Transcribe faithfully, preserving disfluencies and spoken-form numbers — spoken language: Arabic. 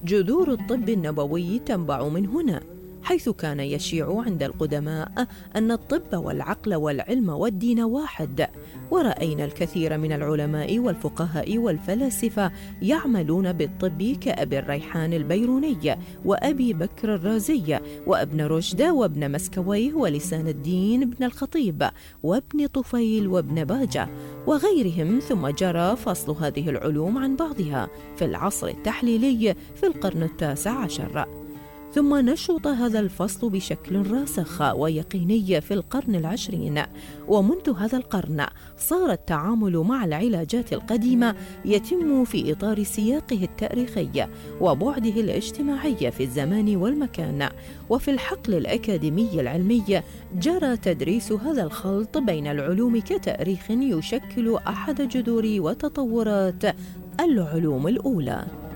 جذور الطب النبوي تنبع من هنا، حيث كان يشيع عند القدماء أن الطب والعقل والعلم والدين واحد. ورأينا الكثير من العلماء والفقهاء والفلاسفة يعملون بالطب كأبي الريحان البيروني وأبي بكر الرازي وابن رشد وابن مسكويه ولسان الدين ابن الخطيب وابن طفيل وابن باجة وغيرهم، ثم جرى فصل هذه العلوم عن بعضها في العصر التحليلي في القرن التاسع عشر، ثم نشط هذا الفصل بشكل راسخ ويقيني في القرن العشرين. ومنذ هذا القرن صار التعامل مع العلاجات القديمة يتم في إطار سياقه التاريخي وبعده الاجتماعي في الزمان والمكان. وفي الحقل الأكاديمي العلمي جرى تدريس هذا الخلط بين العلوم كتاريخ يشكل أحد جذور وتطورات العلوم الأولى.